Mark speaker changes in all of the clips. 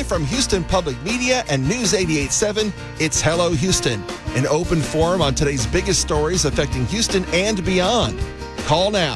Speaker 1: from Houston Public Media and News 88.7, it's Hello Houston, an open forum on today's biggest stories affecting Houston and beyond. Call now,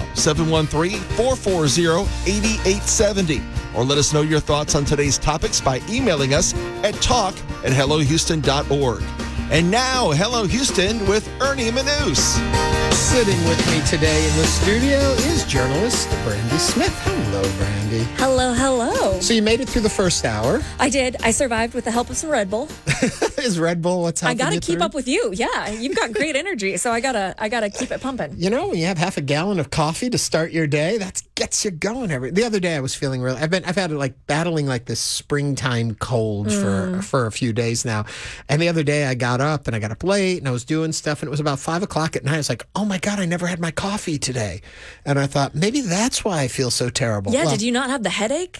Speaker 1: 713-440-8870, or let us know your thoughts on today's topics by emailing us at talk@hellohouston.org. And now, Hello Houston with Ernie Manous.
Speaker 2: Sitting with me today in the studio is journalist Brandy Smith. Hello, Brandy.
Speaker 3: Hello, hello.
Speaker 2: So you made it through the first hour.
Speaker 3: I did. I survived with the help of some Red Bull.
Speaker 2: Is Red Bull what's helping you
Speaker 3: I got to keep
Speaker 2: through?
Speaker 3: up with you. Yeah, you've got great energy, so I gotta keep it pumping.
Speaker 2: You know, when you have half a gallon of coffee to start your day, that gets you going. The other day I was feeling really. I've had like battling like this springtime cold for a few days now, and the other day I got up late and I was doing stuff, and it was about 5:00 at night. I was like, oh my God, I never had my coffee today, and I thought maybe that's why I feel so terrible.
Speaker 3: Yeah,
Speaker 2: Well,
Speaker 3: did you not have the headache?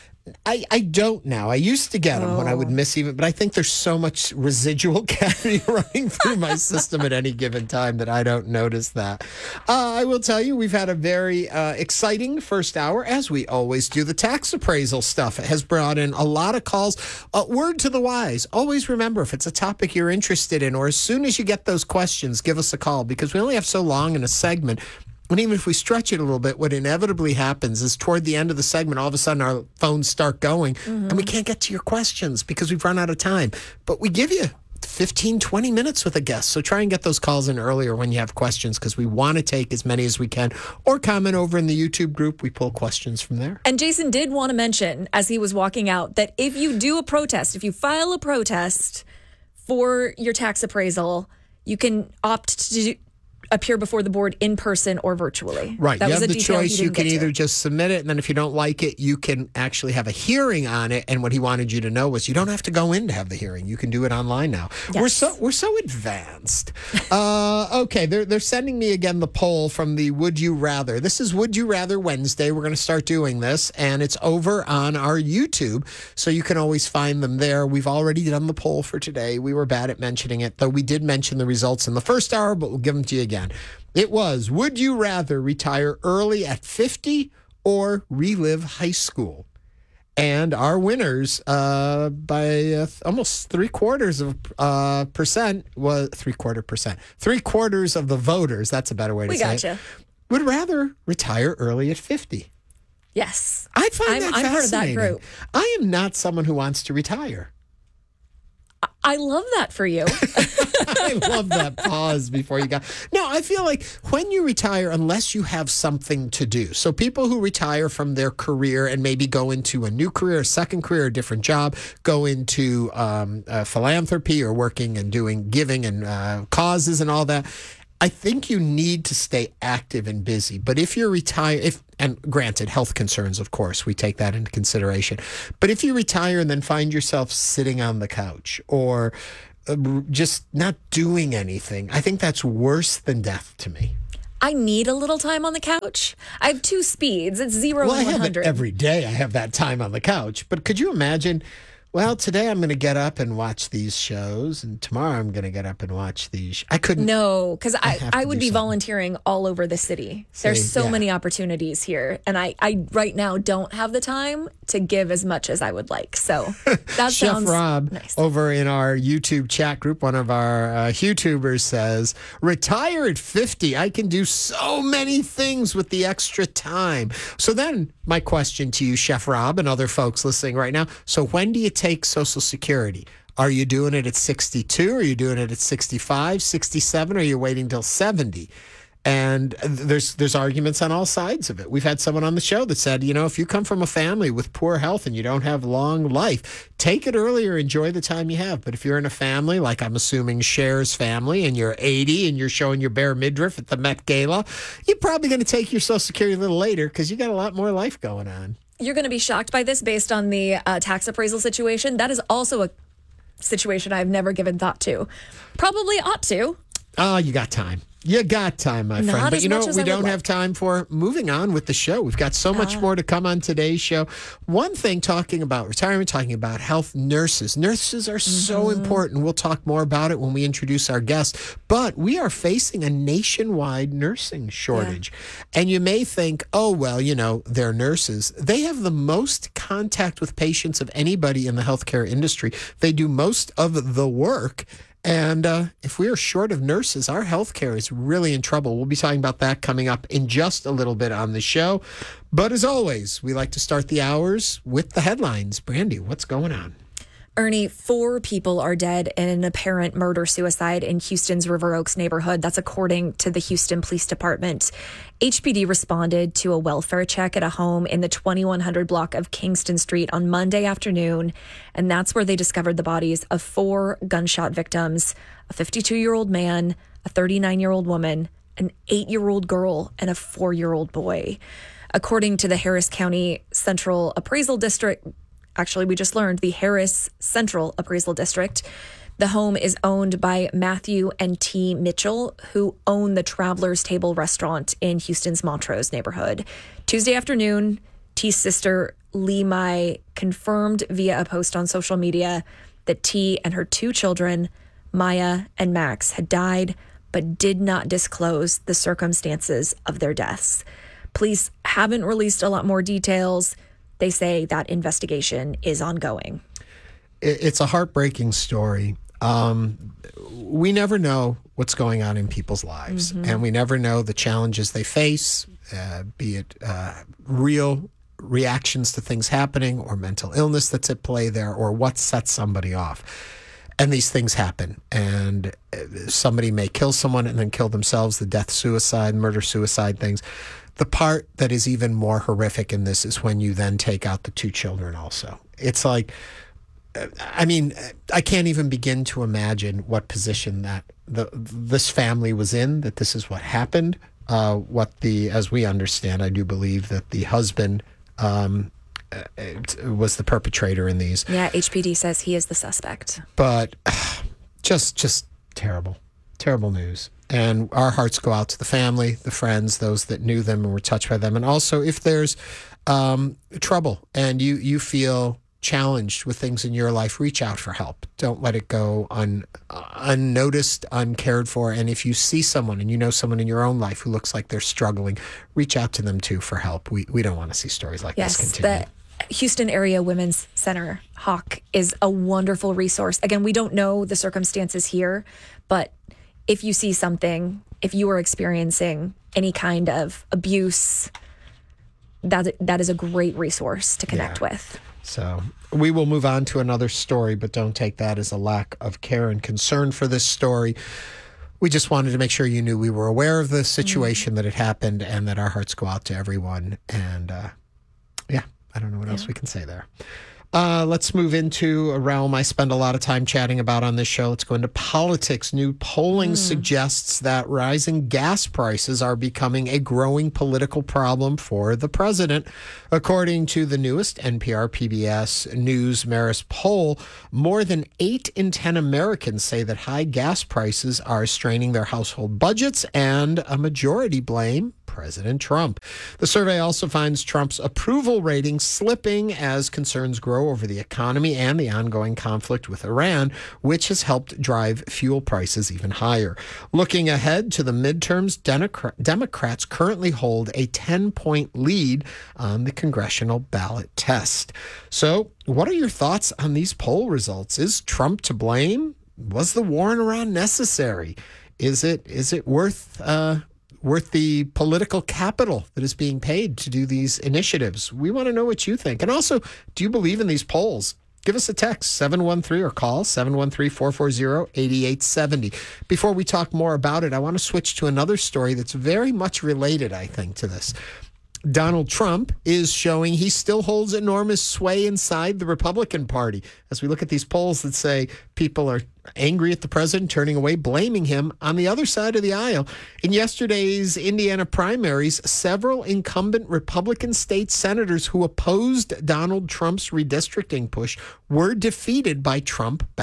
Speaker 2: I don't now. I used to get them when I would miss even, but I think there's so much residual caffeine running through my system at any given time that I don't notice that. I will tell you, we've had a very exciting first hour, as we always do. The tax appraisal stuff has brought in a lot of calls. Word to the wise, always remember, if it's a topic you're interested in, or as soon as you get those questions, give us a call, because we only have so long in a segment. And even if we stretch it a little bit, what inevitably happens is toward the end of the segment, all of a sudden our phones start going and we can't get to your questions because we've run out of time. But we give you 15, 20 minutes with a guest. So try and get those calls in earlier when you have questions, because we want to take as many as we can. Or comment over in the YouTube group. We pull questions from there.
Speaker 3: And Jason did want to mention, as he was walking out, that if you do a protest, if you file a protest for your tax appraisal, you can opt to appear before the board in person or virtually.
Speaker 2: Right.
Speaker 3: That
Speaker 2: you
Speaker 3: was
Speaker 2: have
Speaker 3: a
Speaker 2: the
Speaker 3: detail
Speaker 2: choice.
Speaker 3: he
Speaker 2: You
Speaker 3: didn't
Speaker 2: can
Speaker 3: get
Speaker 2: either
Speaker 3: to.
Speaker 2: just submit it, and then if you don't like it, you can actually have a hearing on it. And what he wanted you to know was you don't have to go in to have the hearing. You can do it online now.
Speaker 3: Yes.
Speaker 2: We're so advanced. Okay, they're sending me again the poll from the Would You Rather. This is Would You Rather Wednesday. We're going to start doing this, and it's over on our YouTube, so you can always find them there. We've already done the poll for today. We were bad at mentioning it, though we did mention the results in the first hour, but we'll give them to you again. It was, would you rather retire early at 50 or relive high school? And our winners by almost 3/4% was 3/4%. 3/4 of the voters, that's a better way to say
Speaker 3: gotcha.
Speaker 2: it, would rather retire early at 50.
Speaker 3: Yes.
Speaker 2: I find that
Speaker 3: I'm part of that
Speaker 2: fascinating.
Speaker 3: group.
Speaker 2: I am not someone who wants to retire.
Speaker 3: I love that for you.
Speaker 2: I love that pause before you got. No, I feel like when you retire, unless you have something to do. So people who retire from their career and maybe go into a new career, a second career, a different job, go into philanthropy or working and doing giving and causes and all that. I think you need to stay active and busy. But if you're retired, and granted, health concerns, of course, we take that into consideration. But if you retire and then find yourself sitting on the couch or just not doing anything, I think that's worse than death to me.
Speaker 3: I need a little time on the couch. I have two speeds. It's 0
Speaker 2: Well, I
Speaker 3: and
Speaker 2: have
Speaker 3: 100.
Speaker 2: it every day. I have that time on the couch. But could you imagine? Well, today I'm going to get up and watch these shows, and tomorrow I'm going to get up and watch these. I couldn't.
Speaker 3: No, because
Speaker 2: have
Speaker 3: I
Speaker 2: to
Speaker 3: would
Speaker 2: do
Speaker 3: be
Speaker 2: something.
Speaker 3: volunteering all over the city. There's so
Speaker 2: yeah.
Speaker 3: many opportunities here. And I right now don't have the time to give as much as I would like. So that
Speaker 2: Chef
Speaker 3: sounds
Speaker 2: Rob
Speaker 3: nice.
Speaker 2: over in our YouTube chat group, one of our YouTubers says, retire at 50. I can do so many things with the extra time. So then my question to you, Chef Rob, and other folks listening right now. So when do you take Social Security? Are you doing it at 62? Are you doing it at 65, 67? Or are you waiting till 70? And there's arguments on all sides of it. We've had someone on the show that said, you know, if you come from a family with poor health and you don't have long life, take it earlier, enjoy the time you have. But if you're in a family, like I'm assuming Cher's family, and you're 80 and you're showing your bare midriff at the Met Gala, you're probably going to take your Social Security a little later because you got a lot more life going on.
Speaker 3: You're going to be shocked by this based on the tax appraisal situation. That is also a situation I've never given thought to. Probably ought to.
Speaker 2: Oh, you got time. You got time, my friend.
Speaker 3: Not
Speaker 2: But
Speaker 3: as
Speaker 2: you know
Speaker 3: much
Speaker 2: what
Speaker 3: as
Speaker 2: we
Speaker 3: I
Speaker 2: don't
Speaker 3: would
Speaker 2: have time for? Moving on with the show. We've got so much more to come on today's show. One thing, talking about retirement, talking about health, nurses. Nurses are so important. We'll talk more about it when we introduce our guests. But we are facing a nationwide nursing shortage. Yeah. And you may think, oh, well, you know, they're nurses. They have the most contact with patients of anybody in the healthcare industry. They do most of the work. And if we are short of nurses, our healthcare is really in trouble. We'll be talking about that coming up in just a little bit on the show. But as always, we like to start the hours with the headlines. Brandy, what's going on?
Speaker 3: Ernie, 4 people are dead in an apparent murder-suicide in Houston's River Oaks neighborhood. That's according to the Houston Police Department. HPD responded to a welfare check at a home in the 2100 block of Kingston Street on Monday afternoon, and that's where they discovered the bodies of 4 gunshot victims, a 52-year-old man, a 39-year-old woman, an 8-year-old girl, and a 4-year-old boy. According to the Harris County Central Appraisal District, actually, we just learned the Harris Central Appraisal District. The home is owned by Matthew and T. Mitchell, who own the Traveler's Table restaurant in Houston's Montrose neighborhood. Tuesday afternoon, T's sister, Lee Mai, confirmed via a post on social media that T and her 2 children, Maya and Max, had died, but did not disclose the circumstances of their deaths. Police haven't released a lot more details. They say that investigation is ongoing.
Speaker 2: It's a heartbreaking story. We never know what's going on in people's lives, and we never know the challenges they face, be it real reactions to things happening or mental illness that's at play there, or what sets somebody off. And these things happen, and somebody may kill someone and then kill themselves, the death, suicide, murder, suicide things. The part that is even more horrific in this is when you then take out the 2 children also. It's like, I mean, I can't even begin to imagine what position that this family was in, that this is what happened. As we understand, I do believe that the husband was the perpetrator in these.
Speaker 3: Yeah, HPD says he is the suspect.
Speaker 2: But just terrible, terrible news. And our hearts go out to the family, the friends, those that knew them and were touched by them. And also, if there's trouble and you feel challenged with things in your life, reach out for help. Don't let it go unnoticed, uncared for. And if you see someone and you know someone in your own life who looks like they're struggling, reach out to them too for help. We don't want to see stories like this continue.
Speaker 3: The Houston Area Women's Center, HAWC, is a wonderful resource. Again, we don't know the circumstances here, but if you see something, if you are experiencing any kind of abuse, that is a great resource to connect with.
Speaker 2: So we will move on to another story, but don't take that as a lack of care and concern for this story. We just wanted to make sure you knew we were aware of the situation that had happened and that our hearts go out to everyone. And I don't know what else we can say there. Let's move into a realm I spend a lot of time chatting about on this show. Let's go into politics. New polling suggests that rising gas prices are becoming a growing political problem for the president. According to the newest NPR PBS News Marist poll, more than 8 in 10 Americans say that high gas prices are straining their household budgets, and a majority blame President Trump. The survey also finds Trump's approval rating slipping as concerns grow over the economy and the ongoing conflict with Iran, which has helped drive fuel prices even higher. Looking ahead to the midterms, Democrats currently hold a 10-point lead on the congressional ballot test. So, what are your thoughts on these poll results? Is Trump to blame? Was the war in Iran necessary? Is it worth the political capital that is being paid to do these initiatives? We want to know what you think. And also, do you believe in these polls? Give us a text, 713, or call 713-440-8870. Before we talk more about it, I want to switch to another story that's very much related, I think, to this. Donald Trump is showing he still holds enormous sway inside the Republican Party. As we look at these polls that say people are angry at the president, turning away, blaming him, on the other side of the aisle. In yesterday's Indiana primaries, several incumbent Republican state senators who opposed Donald Trump's redistricting push were defeated by Trump-backed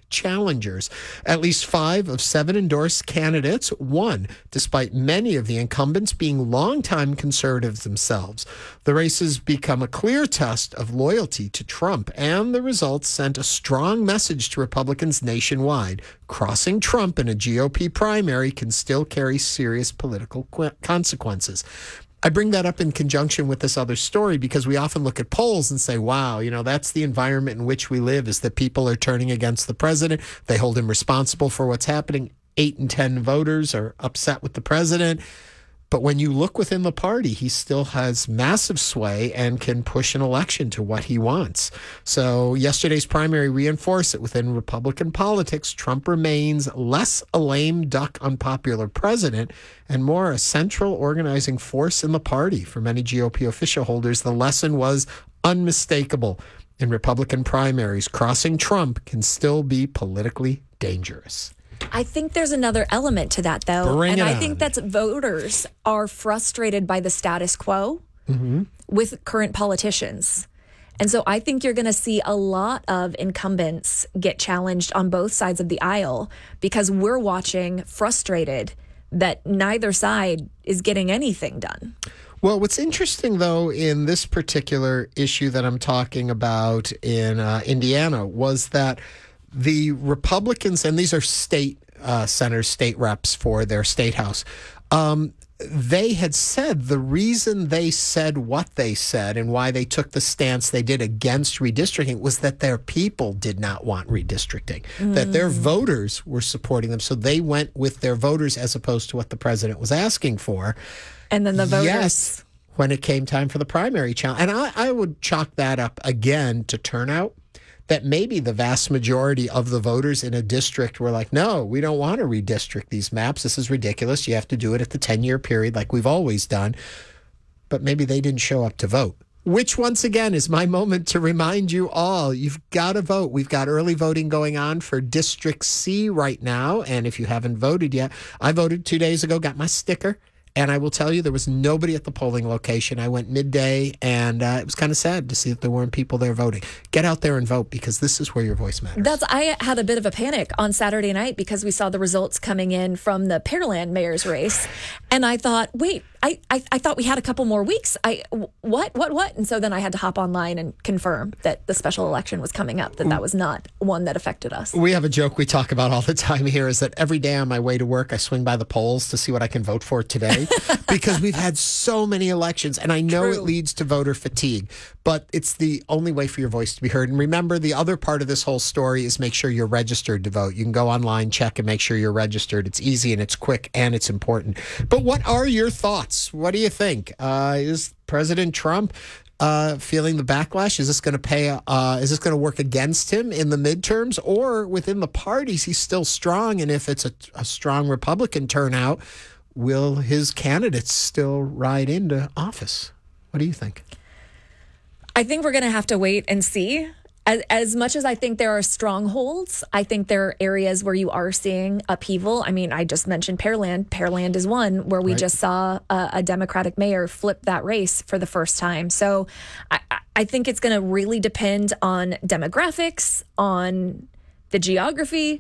Speaker 2: challengers. At least 5 of 7 endorsed candidates won, despite many of the incumbents being longtime conservatives themselves. The race has become a clear test of loyalty to Trump, and the results sent a strong message to Republicans nationwide. Crossing Trump in a GOP primary can still carry serious political consequences. I bring that up in conjunction with this other story because we often look at polls and say, wow, that's the environment in which we live, is that people are turning against the president. They hold him responsible for what's happening. 8 in 10 voters are upset with the president. But when you look within the party, he still has massive sway and can push an election to what he wants. So yesterday's primary reinforced it. Within Republican politics, Trump remains less a lame duck unpopular president and more a central organizing force in the party. For many GOP official holders, the lesson was unmistakable. In Republican primaries, crossing Trump can still be politically dangerous.
Speaker 3: I think there's another element to that, though.
Speaker 2: Bring
Speaker 3: and
Speaker 2: it
Speaker 3: I
Speaker 2: on.
Speaker 3: think that voters are frustrated by the status quo with current politicians. And so I think you're going to see a lot of incumbents get challenged on both sides of the aisle because we're watching frustrated that neither side is getting anything done.
Speaker 2: Well, what's interesting, though, in this particular issue that I'm talking about in Indiana was that the Republicans, and these are state senators, state reps for their state house, they had said the reason they said what they said and why they took the stance they did against redistricting was that their people did not want redistricting, that their voters were supporting them. So they went with their voters as opposed to what the president was asking for.
Speaker 3: And then the voters...
Speaker 2: Yes, when it came time for the primary challenge. And I would chalk that up again to turnout. That maybe the vast majority of the voters in a district were like, no, we don't want to redistrict these maps. This is ridiculous. You have to do it at the 10-year period like we've always done. But maybe they didn't show up to vote, which once again is my moment to remind you all, you've got to vote. We've got early voting going on for District C right now. And if you haven't voted yet, I voted 2 days ago, got my sticker. And I will tell you, there was nobody at the polling location. I went midday, and it was kind of sad to see that there weren't people there voting. Get out there and vote, because this is where your voice matters.
Speaker 3: I had a bit of a panic on Saturday night because we saw the results coming in from the Pearland mayor's race. And I thought, wait, I thought we had a couple more weeks. What? And so then I had to hop online and confirm that the special election was coming up, that was not one that affected us.
Speaker 2: We have a joke we talk about all the time here is that every day on my way to work, I swing by the polls to see what I can vote for today because we've had so many elections. And I know it leads to voter fatigue, but it's the only way for your voice to be heard. And remember, the other part of this whole story is make sure you're registered to vote. You can go online, check, and make sure you're registered. It's easy and it's quick and it's important. But what are your thoughts? What do you think? Is President Trump feeling the backlash? Is this going to is this going to work against him in the midterms, or within the parties he's still strong? And if it's a strong Republican turnout, will his candidates still ride into office? What do you think?
Speaker 3: I think we're going to have to wait and see. As much as I think there are strongholds, I think there are areas where you are seeing upheaval. I mean, I just mentioned Pearland. Pearland is one where we just saw a Democratic mayor flip that race for the first time. So I think it's going to really depend on demographics, on the geography.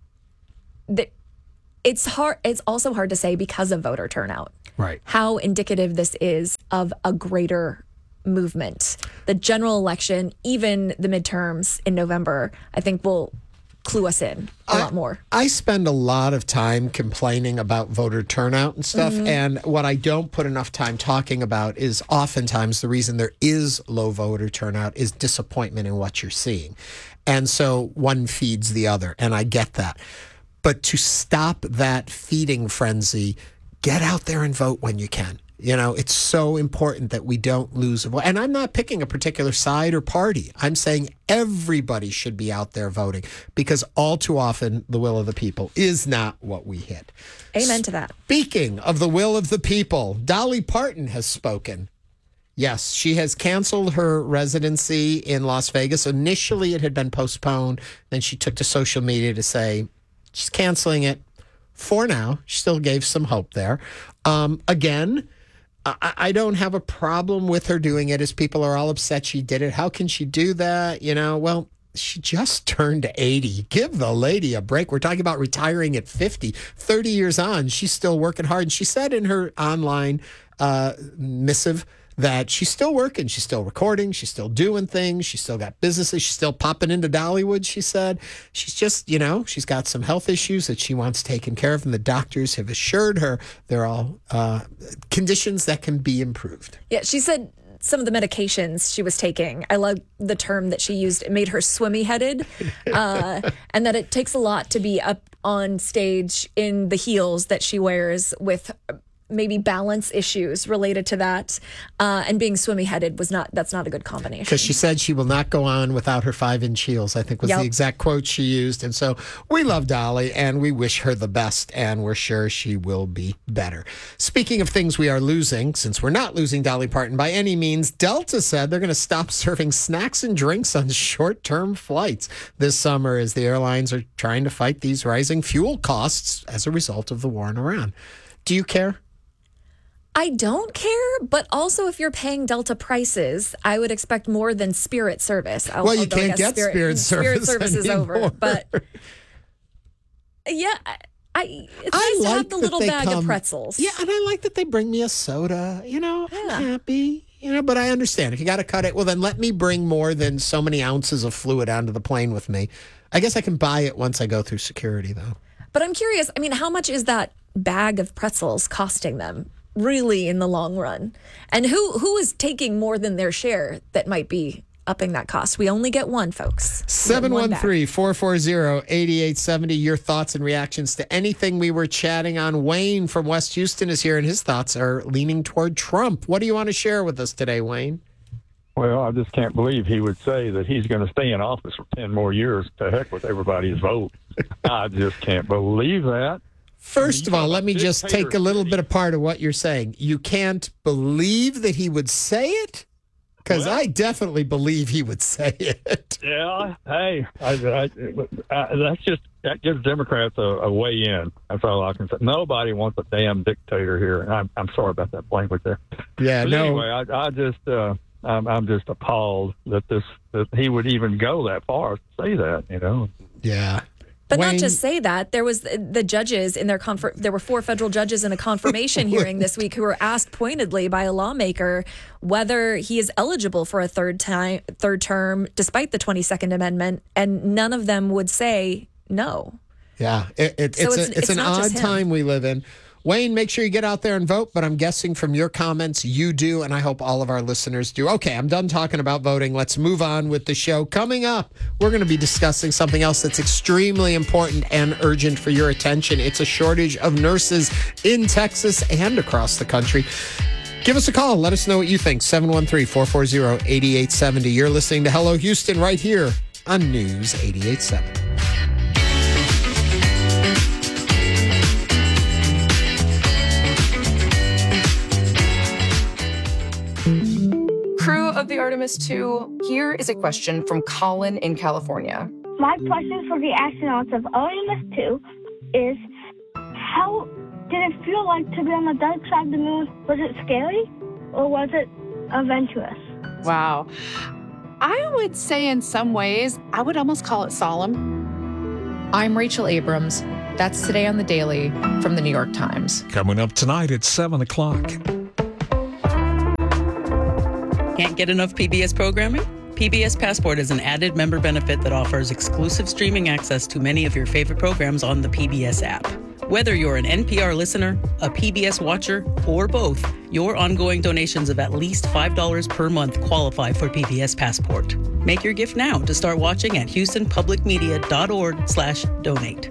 Speaker 3: It's hard. It's also hard to say because of voter turnout.
Speaker 2: Right.
Speaker 3: How indicative this is of a greater movement. The general election, even the midterms in November, I think will clue us in a lot more.
Speaker 2: I spend a lot of time complaining about voter turnout and stuff. And what I don't put enough time talking about is oftentimes the reason there is low voter turnout is disappointment in what you're seeing. And so one feeds the other. And I get that. But to stop that feeding frenzy, get out there and vote when you can. You know, it's so important that we don't lose a vote. And I'm not picking a particular side or party. I'm saying everybody should be out there voting because all too often the will of the people is not what we hit.
Speaker 3: Amen to that.
Speaker 2: Speaking of the will of the people, Dolly Parton has spoken. Yes, she has canceled her residency in Las Vegas. Initially, it had been postponed. Then she took to social media to say she's canceling it for now. She still gave some hope there. Again, I don't have a problem with her doing it as people are all upset she did it. How can she do that? You know, well, She just turned 80. Give the lady a break. We're talking about retiring at 50. 30 years on, she's still working hard. And she said in her online missive that she's still working. She's still recording. She's still doing things. She's still got businesses. She's still popping into Dollywood, she said. She's just, she's got some health issues that she wants taken care of. And the doctors have assured her they're all conditions that can be improved.
Speaker 3: Yeah, she said some of the medications she was taking, I love the term that she used, it made her swimmy-headed, and that it takes a lot to be up on stage in the heels that she wears with maybe balance issues related to that, and being swimmy-headed that's not a good combination.
Speaker 2: Because she said she will not go on without her 5-inch heels, I think was the exact quote she used. And so we love Dolly and we wish her the best, and we're sure she will be better. Speaking of things we are losing, since we're not losing Dolly Parton by any means, Delta said they're going to stop serving snacks and drinks on short-term flights this summer as the airlines are trying to fight these rising fuel costs as a result of the war in Iran. Do you care?
Speaker 3: I don't care, but also if you're paying Delta prices, I would expect more than Spirit service.
Speaker 2: Well, you can't get Spirit service
Speaker 3: is over, but yeah, it's nice to have the little bag of pretzels.
Speaker 2: Yeah, and I like that they bring me a soda. I'm happy. But I understand if you got to cut it. Well, then let me bring more than so many ounces of fluid onto the plane with me. I guess I can buy it once I go through security, though.
Speaker 3: But I'm curious. I mean, how much is that bag of pretzels costing them? Really in the long run, and who is taking more than their share that might be upping that cost? We only get one, folks.
Speaker 2: 713-440-8870. Your thoughts and reactions to anything we were chatting on. Wayne from West Houston is here, and his thoughts are leaning toward Trump. What do you want to share with us today, Wayne?
Speaker 4: Well, I just can't believe he would say that he's going to stay in office for 10 more years. To heck with everybody's vote. I just can't believe that.
Speaker 2: First of all, let me just take a little bit apart of what you're saying. You can't believe that he would say it? Because I definitely believe he would say it.
Speaker 4: Yeah. Hey, that gives Democrats a way in. That's all I can say. Nobody wants a damn dictator here. And I'm sorry about that language there.
Speaker 2: Yeah,
Speaker 4: but
Speaker 2: no.
Speaker 4: Anyway, I'm just appalled that he would even go that far to say that,
Speaker 2: Yeah.
Speaker 3: But Wayne, not just say that. There was the judges in their there were 4 federal judges in a confirmation hearing this week who were asked pointedly by a lawmaker whether he is eligible for a third term despite the 22nd Amendment, and none of them would say no.
Speaker 2: Yeah, it's an odd time we live in. Wayne, make sure you get out there and vote, but I'm guessing from your comments you do, and I hope all of our listeners do. Okay, I'm done talking about voting. Let's move on with the show. Coming up, we're going to be discussing something else that's extremely important and urgent for your attention. It's a shortage of nurses in Texas and across the country. Give us a call. Let us know what you think. 713-440-8870. You're listening to Hello Houston right here on News 88.7.
Speaker 5: Crew of the Artemis 2, here is a question from Colin in California.
Speaker 6: My question for the astronauts of Artemis 2 is, how did it feel like to be on the dark side of the moon? Was it scary or was it adventurous?
Speaker 7: Wow. I would say in some ways, I would almost call it solemn.
Speaker 8: I'm Rachel Abrams. That's Today on the Daily from the New York Times.
Speaker 9: Coming up tonight at 7 o'clock.
Speaker 10: Can't get enough PBS programming? PBS Passport is an added member benefit that offers exclusive streaming access to many of your favorite programs on the PBS app. Whether you're an NPR listener, a PBS watcher, or both, your ongoing donations of at least $5 per month qualify for PBS Passport. Make your gift now to start watching at HoustonPublicMedia.org/donate.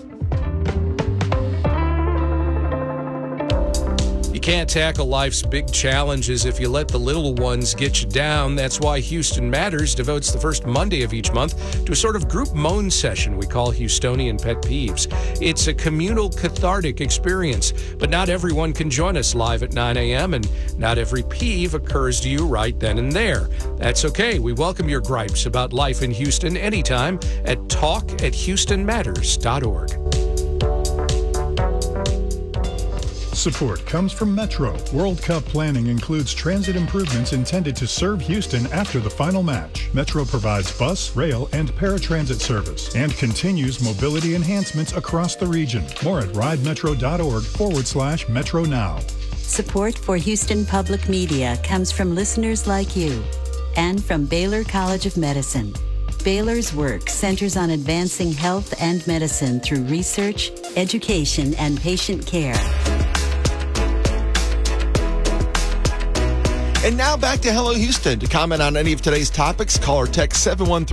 Speaker 11: You can't tackle life's big challenges if you let the little ones get you down. That's why Houston Matters devotes the first Monday of each month to a sort of group moan session we call Houstonian Pet Peeves. It's a communal, cathartic experience, but not everyone can join us live at 9 a.m., and not every peeve occurs to you right then and there. That's okay. We welcome your gripes about life in Houston anytime at talk@houstonmatters.org.
Speaker 12: Support comes from Metro. World Cup planning includes transit improvements intended to serve Houston after the final match. Metro provides bus, rail, and paratransit service and continues mobility enhancements across the region. More at ridemetro.org/Metro Now.
Speaker 13: Support for Houston Public Media comes from listeners like you and from Baylor College of Medicine. Baylor's work centers on advancing health and medicine through research, education, and patient care.
Speaker 1: And now back to Hello Houston. To comment on any of today's topics, call or text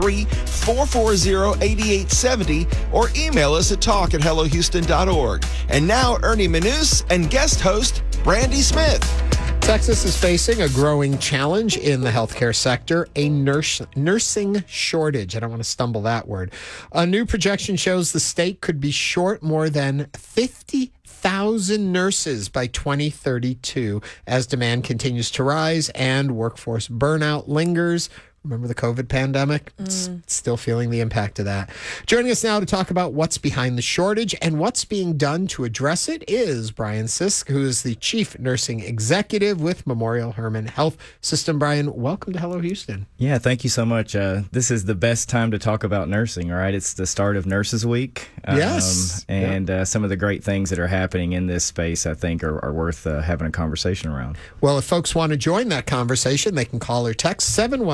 Speaker 1: 713-440-8870 or email us at talk@hellohouston.org. And now Ernie Manous and guest host Brandy Smith.
Speaker 2: Texas is facing a growing challenge in the healthcare sector, a nursing shortage. I don't want to stumble that word. A new projection shows the state could be short more than 50,000 nurses by 2032 as demand continues to rise and workforce burnout lingers. Remember the COVID pandemic? Still feeling the impact of that. Joining us now to talk about what's behind the shortage and what's being done to address it is Brian Sisk, who is the Chief Nursing Executive with Memorial Hermann Health System. Brian, welcome to Hello Houston.
Speaker 14: Yeah, thank you so much. This is the best time to talk about nursing, right? It's the start of Nurses Week.
Speaker 2: Yes.
Speaker 14: And some of the great things that are happening in this space, I think, are worth having a conversation around.
Speaker 2: Well, if folks want to join that conversation, they can call or text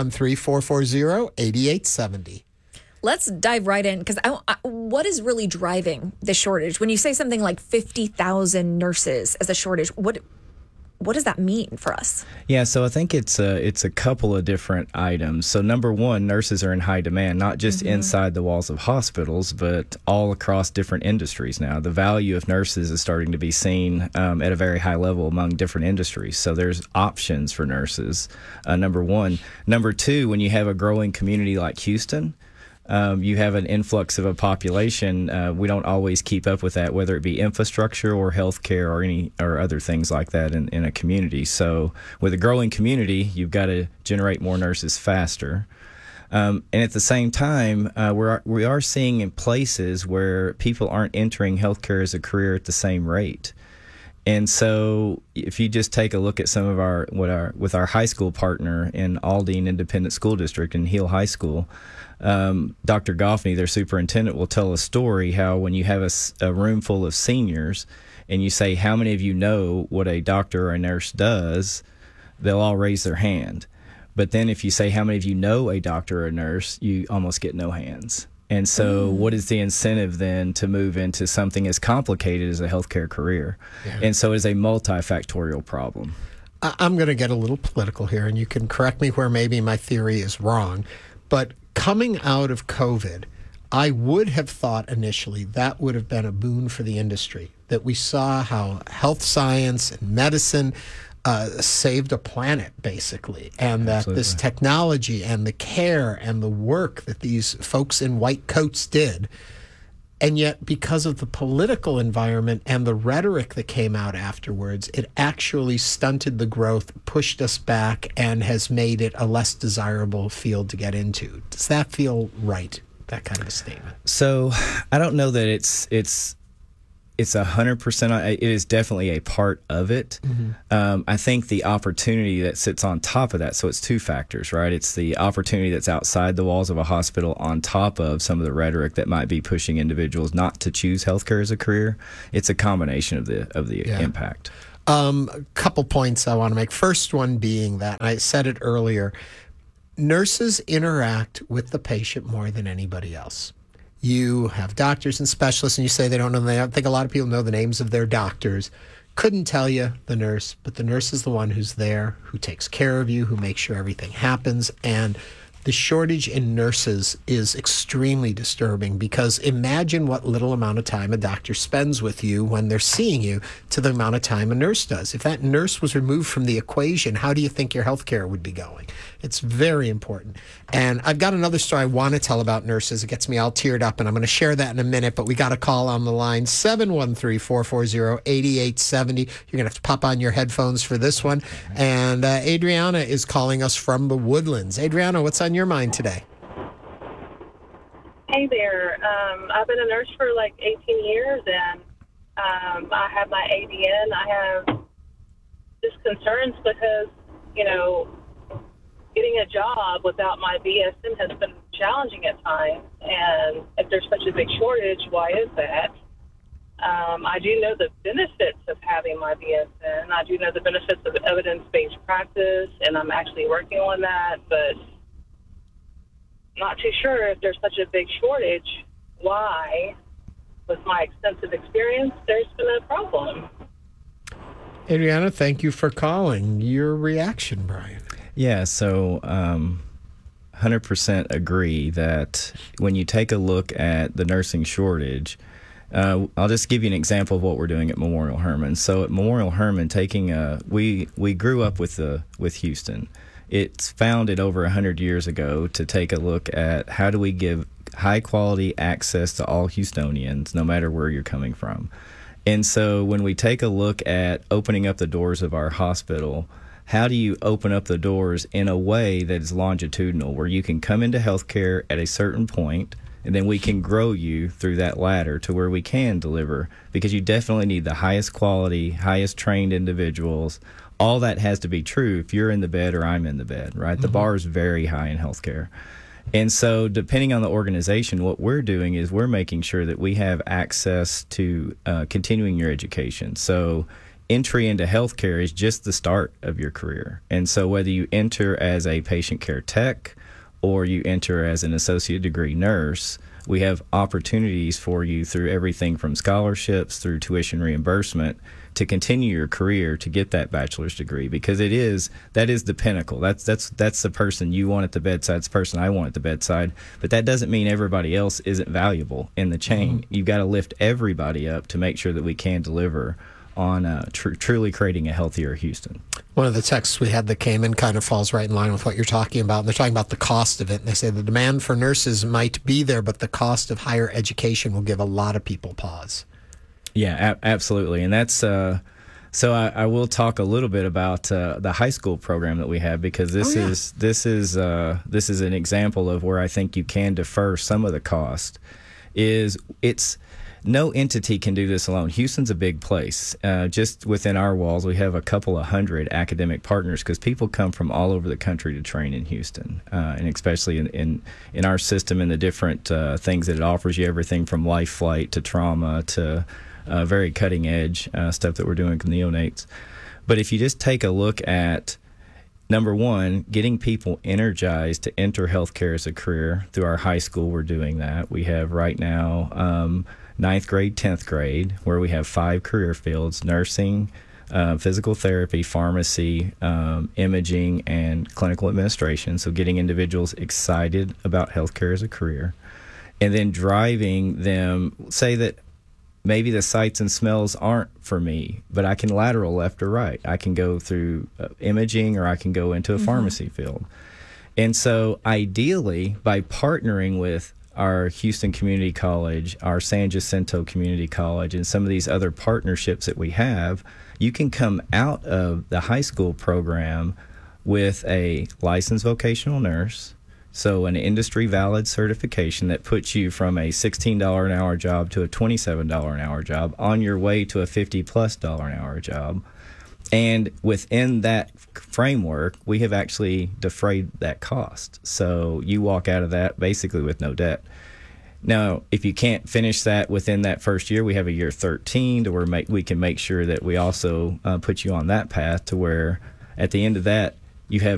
Speaker 2: 713-440-8870.
Speaker 3: Let's dive right in, because what is really driving the shortage? When you say something like 50,000 nurses as a shortage, what does that mean for us?
Speaker 14: Yeah, so I think it's a couple of different items. So number one, nurses are in high demand, not just inside the walls of hospitals, but all across different industries now. The value of nurses is starting to be seen at a very high level among different industries. So there's options for nurses, number one. Number two, when you have a growing community like Houston, you have an influx of a population. We don't always keep up with that, whether it be infrastructure or healthcare or other things like that in a community. So with a growing community, you've got to generate more nurses faster. And at the same time, we are seeing in places where people aren't entering healthcare as a career at the same rate. And so if you just take a look at some of with our high school partner in Aldine Independent School District in Hill High School, Dr. Goffney, their superintendent, will tell a story how when you have a room full of seniors and you say, how many of you know what a doctor or a nurse does, they'll all raise their hand. But then if you say, how many of you know a doctor or a nurse, you almost get no hands. And so what is the incentive then to move into something as complicated as a healthcare career? Yeah. And so it's a multifactorial problem.
Speaker 2: I'm going to get a little political here, and you can correct me where maybe my theory is wrong. But coming out of COVID, I would have thought initially that would have been a boon for the industry, that we saw how health science and medicine saved a planet, basically, and that this technology and the care and the work that these folks in white coats did. And yet, because of the political environment and the rhetoric that came out afterwards, it actually stunted the growth, pushed us back, and has made it a less desirable field to get into. Does that feel right, that kind of a statement?
Speaker 14: So I don't know that it's 100%. It is definitely a part of it. I think the opportunity that sits on top of that, so it's two factors, right? It's the opportunity that's outside the walls of a hospital on top of some of the rhetoric that might be pushing individuals not to choose healthcare as a career. It's a combination of the impact.
Speaker 2: A couple points I want to make. First one being that, I said it earlier, nurses interact with the patient more than anybody else. You have doctors and specialists, and you say they don't know. I think a lot of people know the names of their doctors. Couldn't tell you the nurse, but the nurse is the one who's there, who takes care of you, who makes sure everything happens. And the shortage in nurses is extremely disturbing, because imagine what little amount of time a doctor spends with you when they're seeing you to the amount of time a nurse does. If that nurse was removed from the equation, how do you think your healthcare would be going? It's very important. And I've got another story I want to tell about nurses. It gets me all teared up, and I'm going to share that in a minute, but we got a call on the line, 713-440-8870. You're going to have to pop on your headphones for this one. And Adriana is calling us from the Woodlands. Adriana, what's on your mind today?
Speaker 15: Hey there. I've been a nurse for like 18 years, and I have my ADN. I have just concerns because, getting a job without my BSN has been challenging at times. And if there's such a big shortage, why is that? I do know the benefits of having my BSN. I do know the benefits of evidence-based practice, and I'm actually working on that, but not too sure if there's such a big shortage, why, with my extensive experience, there's been a problem.
Speaker 2: Adriana, thank you for calling. Your reaction, Brian?
Speaker 14: Yeah, so 100% agree that when you take a look at the nursing shortage, I'll just give you an example of what we're doing at Memorial Hermann. So at Memorial Hermann, we grew up with Houston. It's founded over 100 years ago to take a look at how do we give high-quality access to all Houstonians, no matter where you're coming from. And so when we take a look at opening up the doors of our hospital, how do you open up the doors in a way that is longitudinal, where you can come into healthcare at a certain point, and then we can grow you through that ladder to where we can deliver, because you definitely need the highest quality, highest trained individuals. All that has to be true if you're in the bed or I'm in the bed, right? Mm-hmm. The bar is very high in healthcare. And so depending on the organization, what we're doing is we're making sure that we have access to continuing your education. So entry into healthcare is just the start of your career. And so whether you enter as a patient care tech or you enter as an associate degree nurse, we have opportunities for you through everything from scholarships through tuition reimbursement to continue your career to get that bachelor's degree, because that is the pinnacle. That's the person you want at the bedside. It's the person I want at the bedside. But that doesn't mean everybody else isn't valuable in the chain. Mm-hmm. You've got to lift everybody up to make sure that we can deliver on truly creating a healthier Houston.
Speaker 2: One of the texts we had that came in kind of falls right in line with what you're talking about. And they're talking about the cost of it. And they say the demand for nurses might be there, but the cost of higher education will give a lot of people pause.
Speaker 14: Yeah, absolutely. And that's so I will talk a little bit about the high school program that we have, because this is an example of where I think you can defer some of the cost. No entity can do this alone. Houston's a big place. Just within our walls, we have a couple of hundred academic partners, because people come from all over the country to train in Houston, and especially in our system and the different things that it offers you, everything from life flight to trauma to very cutting edge stuff that we're doing with neonates. But if you just take a look at, number one, getting people energized to enter healthcare as a career through our high school, we're doing that. We have right now 9th grade, 10th grade, where we have 5 career fields: nursing, physical therapy, pharmacy, imaging, and clinical administration. So getting individuals excited about healthcare as a career. And then driving them, say that maybe the sights and smells aren't for me, but I can lateral left or right. I can go through imaging, or I can go into a pharmacy field. And so ideally, by partnering with our Houston Community College, our San Jacinto Community College, and some of these other partnerships that we have, you can come out of the high school program with a licensed vocational nurse, so an industry valid certification that puts you from a $16 an hour job to a $27 an hour job, on your way to a $50+ an hour job. And within that framework, we have actually defrayed that cost. So you walk out of that basically with no debt. Now, if you can't finish that within that first year, we have a year 13 to where we can make sure that we also put you on that path to where at the end of that, you have